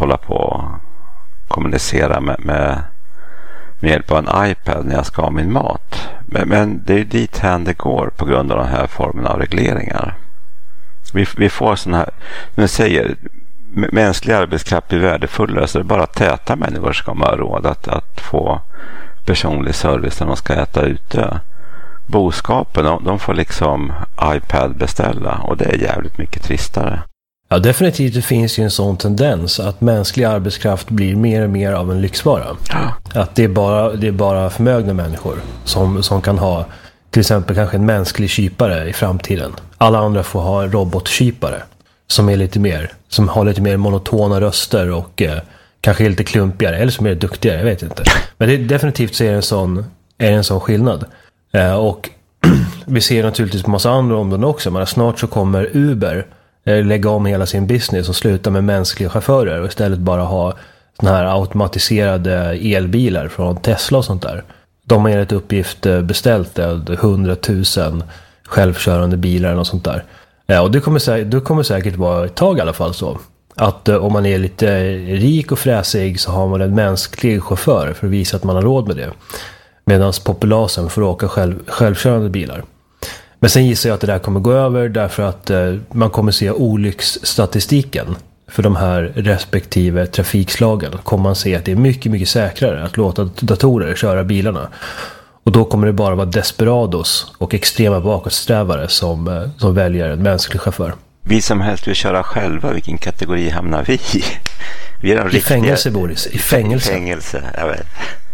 hålla på och kommunicera med hjälp av en iPad när jag ska ha min mat. Men det är ju dit hän det går på grund av den här formen av regleringar. Vi får sådana här, när jag säger mänsklig arbetskraft blir värdefullare, så det är bara täta människor som kommer ha råd att få personlig service när de ska äta ute. Boskapen, de får liksom iPad beställa, och det är jävligt mycket tristare. Ja, definitivt det finns ju en sån tendens att mänsklig arbetskraft blir mer och mer av en lyxvara. Ja. Att det är bara förmögna människor som kan ha till exempel kanske en mänsklig kypare i framtiden. Alla andra får ha robotkypare som har lite mer monotona röster och kanske är lite klumpigare eller som är duktigare, jag vet inte. Men det är definitivt så är en sån skillnad. Och vi ser naturligtvis på massa andra områden också, men snart så kommer Uber lägga om hela sin business och sluta med mänskliga chaufförer och istället bara ha såna här automatiserade elbilar från Tesla och sånt där. De har enligt uppgift beställt 100 000 självkörande bilar och sånt där. Och det kommer säkert vara ett tag i alla fall så. Att om man är lite rik och fräsig så har man en mänsklig chaufför för att visa att man har råd med det. Medan populasen får åka självkörande bilar. Men sen gissar jag att det där kommer gå över därför att man kommer se olycksstatistiken för de här respektive trafikslagen. Kommer man se att det är mycket, mycket säkrare att låta datorer köra bilarna. Och då kommer det bara vara desperados och extrema bakåtsträvare som väljer en mänsklig chaufför. Vi som helst vill köra själva, vilken kategori hamnar vi i? Vi är I fängelse, Boris. I fängelse. I fängelse, jag vet.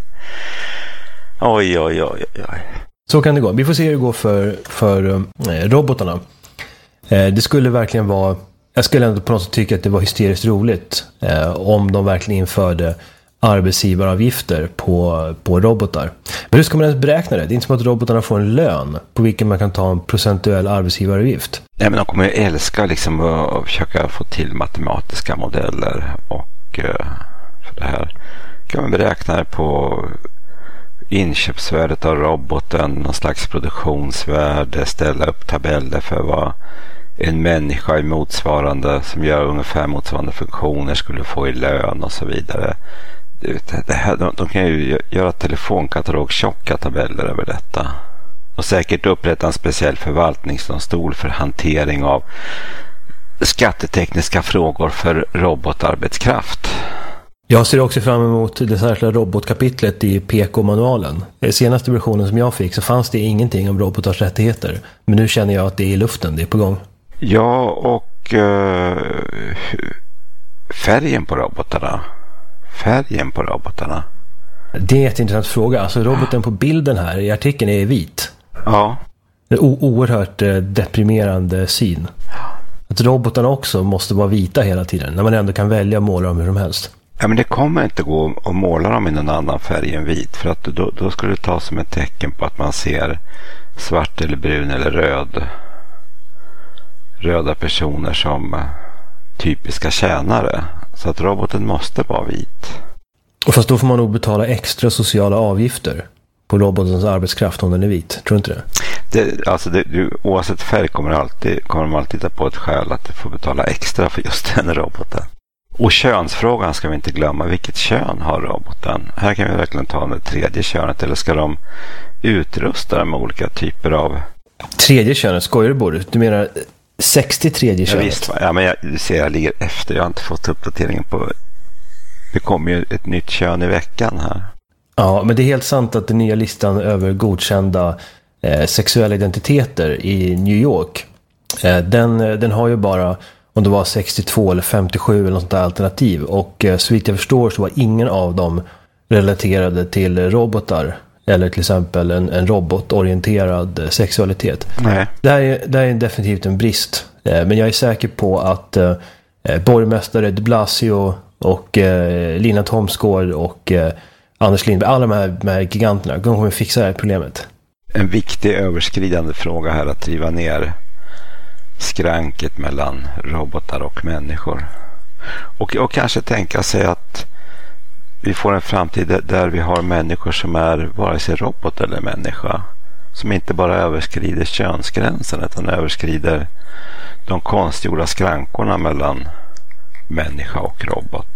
Oj. Så kan det gå. Vi får se hur det går för robotarna. Det skulle verkligen vara... Jag skulle ändå på något sätt tycka att det var hysteriskt roligt om de verkligen införde arbetsgivaravgifter på robotar. Men hur ska man ens beräkna det? Det är inte som att robotarna får en lön på vilken man kan ta en procentuell arbetsgivaravgift. Nej, men de kommer ju älska liksom att försöka få till matematiska modeller, och för det här kan man beräkna det på inköpsvärdet av roboten, någon slags produktionsvärde, ställa upp tabeller för vad en människa i motsvarande som gör ungefär motsvarande funktioner skulle få i lön och så vidare. De kan ju göra telefonkatalog tjocka tabeller över detta. Och säkert upprätta en speciell förvaltningsdomstol för hantering av skattetekniska frågor för robotarbetskraft. Jag ser också fram emot det särskilda robotkapitlet i PK-manualen. I senaste versionen som jag fick så fanns det ingenting om robotars rättigheter. Men nu känner jag att det är i luften, det är på gång. Ja, och färgen på robotarna. Det är en jätteintressant fråga. Alltså roboten på bilden här i artikeln är vit. Ja. Det är oerhört deprimerande syn. Att robotarna också måste vara vita hela tiden. När man ändå kan välja att måla dem hur som helst. Ja, men det kommer inte gå att måla dem i någon annan färg än vit. För att då skulle det ta som ett tecken på att man ser svart eller brun eller röda personer som typiska tjänare. Så att roboten måste vara vit. Och fast då får man nog betala extra sociala avgifter på robotens arbetskraft om den är vit. Tror du inte det? Oavsett färg kommer de alltid ta på ett skäl att du får betala extra för just den roboten. Och könsfrågan ska vi inte glömma. Vilket kön har roboten? Här kan vi verkligen ta det tredje könet. Eller ska de utrusta med olika typer av... Tredje könet, skojar du både? Du menar 63 könet? Ja, visst, ja, men jag ligger efter. Jag har inte fått uppdateringen på... Det kommer ju ett nytt kön i veckan här. Ja, men det är helt sant att den nya listan över godkända sexuella identiteter i New York, den har ju bara, om det var 62 eller 57 eller något sånt där alternativ. Och så vitt jag förstår så var ingen av dem relaterade till robotar eller till exempel en robotorienterad sexualitet. Nej. Det här är definitivt en brist. Men jag är säker på att borgmästare de Blasio och Lina Thomsgård och Anders Lindberg, alla de här giganterna, de kommer fixa det här problemet. En viktig överskridande fråga här att driva ner skranket mellan robotar och människor. Och kanske tänka sig att vi får en framtid där vi har människor som är vare sig robot eller människa. Som inte bara överskrider könsgränsen utan överskrider de konstgjorda skrankorna mellan människa och robot.